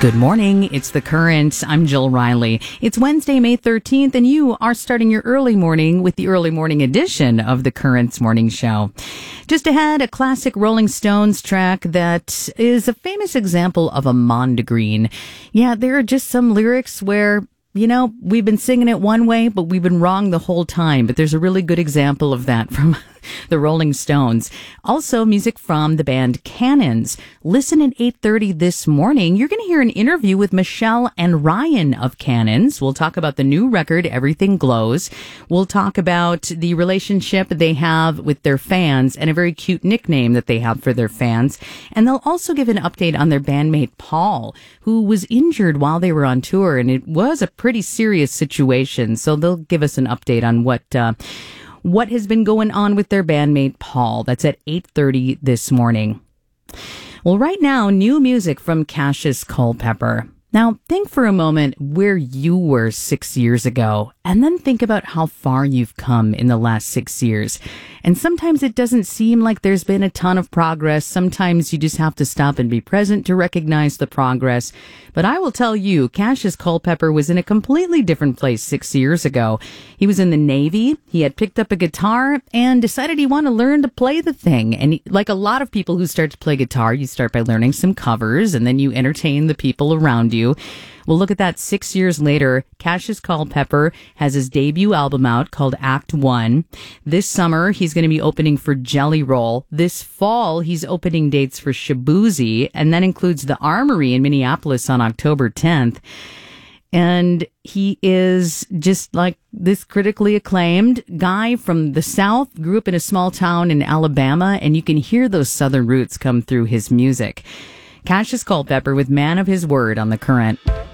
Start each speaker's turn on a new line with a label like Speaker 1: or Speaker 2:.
Speaker 1: Good morning. It's The Current. I'm Jill Riley. It's Wednesday, May 13th, and you are starting your early morning with the early morning edition of The Current's morning show. Just ahead, a classic Rolling Stones track that is a famous example of a mondegreen. Yeah, there are just some lyrics where, you know, we've been singing it one way, but we've been wrong the whole time. But there's a really good example of that from the Rolling Stones. Also, music from the band Cannons. Listen at 8:30 this morning. You're going to hear an interview with Michelle and Ryan of Cannons. We'll talk about the new record, Everything Glows. We'll talk about the relationship they have with their fans and a very cute nickname that they have for their fans. And they'll also give an update on their bandmate Paul, who was injured while they were on tour. And it was a pretty serious situation. So they'll give us an update on what has been going on with their bandmate Paul. That's at 8:30 this morning. Well, right now, new music from Cassius Culpepper. Now, think for a moment where you were 6 years ago, and then think about how far you've come in the last 6 years. And sometimes it doesn't seem like there's been a ton of progress. Sometimes you just have to stop and be present to recognize the progress. But I will tell you, Cassius Culpepper was in a completely different place 6 years ago. He was in the Navy. He had picked up a guitar and decided he wanted to learn to play the thing. And like a lot of people who start to play guitar, you start by learning some covers and then you entertain the people around you. Well, look at that. 6 years later, Cassius Culpepper has his debut album out called Act One. This summer, he's going to be opening for Jelly Roll. This fall, he's opening dates for Shaboozey, and that includes the Armory in Minneapolis on October 10th. And he is just like this critically acclaimed guy from the South, grew up in a small town in Alabama, and you can hear those Southern roots come through his music. Cassius Culpepper with Man of His Word on The Current.